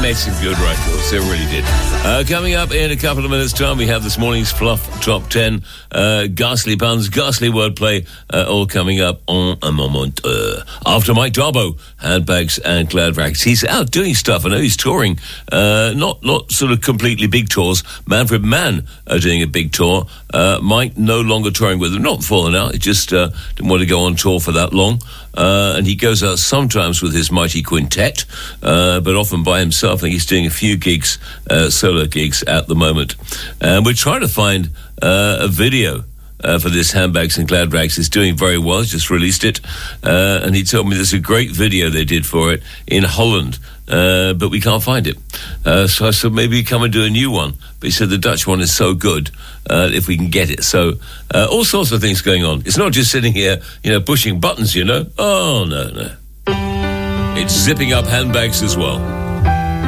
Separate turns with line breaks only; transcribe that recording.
made some good records. They really did. Coming up in a couple of minutes' time, we have this morning's Fluff Top 10. Ghastly puns, ghastly wordplay, all coming up en un moment. After Mike Darbo, Handbags and Glad Rags. He's out doing stuff. I know he's touring. Not sort of completely big tours. Manfred Mann are doing a big tour. Mike no longer touring with them. Not falling out. He just didn't want to go on tour for that long. And he goes out sometimes with his mighty quintet, but often by himself. I think he's doing a few gigs, solo gigs at the moment. And we're trying to find a video for this Handbags and Glad Rags. It's doing very well. He's just released it. And he told me there's a great video they did for it in Holland. But we can't find it. So I said, maybe come and do a new one. But he said the Dutch one is so good, if we can get it. So, all sorts of things going on. It's not just sitting here, pushing buttons, Oh, no. It's zipping up handbags as well.